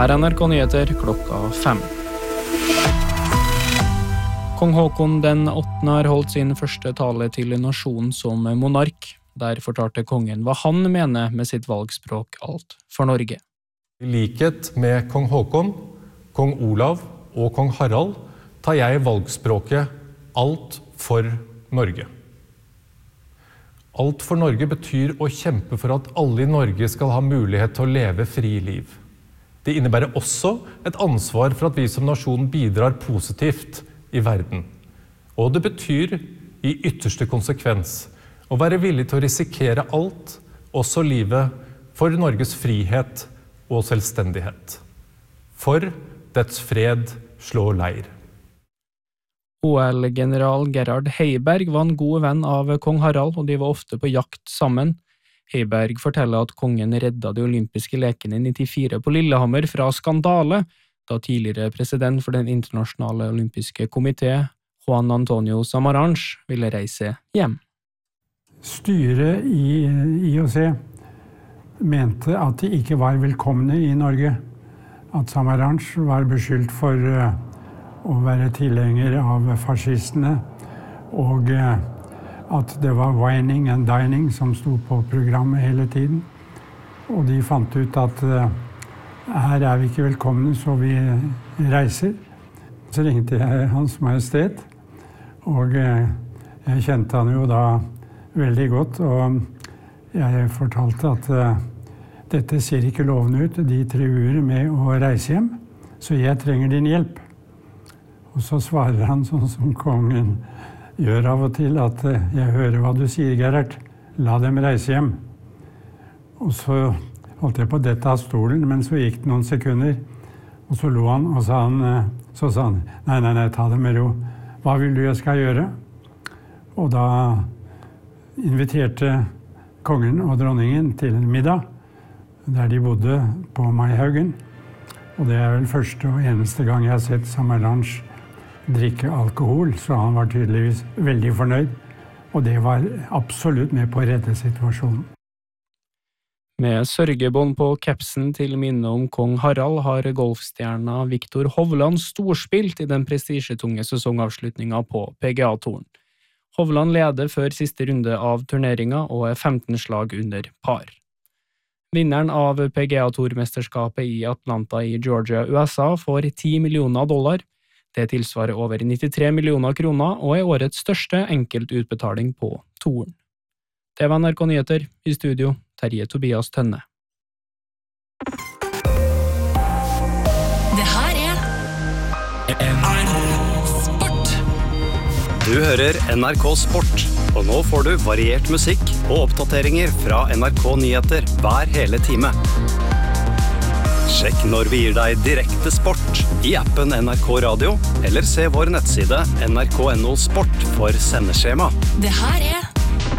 Her NRK Nyheter 5. Kong Håkon den 8. har holdt sin første tale til nasjonen som monark. Der fortalte kongen hva han mener med sitt valgspråk Alt for Norge. I likhet med kong Håkon, kong Olav og kong Harald tar jeg valgspråket Alt for Norge. Alt for Norge betyr å kjempe for at alle i Norge skal ha mulighet til å leve fri liv. Det innebærer også et ansvar for at vi som nasjon bidrar positivt i verden. Og det betyr i ytterste konsekvens å være villig til å risikere alt, også livet, for Norges frihet og selvstendighet. For dets fred slår leir. OL-general Gerhard Heiberg var en god venn av kong Harald, og de var ofte på jakt sammen. Heiberg forteller at kongen redda de olympiske lekene i 94 på Lillehammer fra skandale, da tidligere president for den internasjonale olympiske komité, Juan Antonio Samaranch, ville reise hjem. Styret i IOC mente at de ikke var velkomne i Norge. At Samaranch var beskyldt for å være tilhenger av fascistene, og at det var wining and dining som sto på programmet hele tiden. Og de fant ut at her er vi ikke velkomne, så vi reiser. Så ringte jeg Hans Majestet, og jeg kjente han jo da veldig godt, og jeg fortalte at dette ser ikke lovende ut, de truer med å reise hjem, så jeg trenger din hjelp. Og så svarer han sånn som kongen gjør av og til, at jeg hører hva du sier, Gerhard, la dem reise hjem. Og så holdt jeg på dette av stolen, men så gikk det noen sekunder, og så lo han, og så sa han, nei, ta det med ro. Hva vil du jeg skal gjøre? Og da inviterte kongen og dronningen til en middag, der de bodde på Maihaugen. Og det er vel første og eneste gang jeg har sett Samaranch drikke alkohol, så han var tydeligvis veldig fornøyd. Og det var absolutt med på å redde situasjonen. Med sørgebånd på kapsen til minne om kong Harald har golfstjerna Viktor Hovland storspilt i den prestisjetunge sesongavslutninga på PGA-touren. Hovland leder før siste runde av turneringa og er 15 slag under par. Vinneren av PGA-tourmesterskapet i Atlanta i Georgia, USA får $10 millioner. Det tilsvarer over 93 millioner kroner og er årets største enkeltutbetaling på touren. Det var NRK Nyheter, i studio Terje Tobias Tønne. Det her er NRK Sport. Du hører NRK Sport, og nå får du variert musikk og oppdateringer fra NRK Nyheter hver hele time. Sjekk når vi gir deg direkte sport i appen NRK Radio, eller se vår nettside nrk.no sport for sendeskjema. Det her er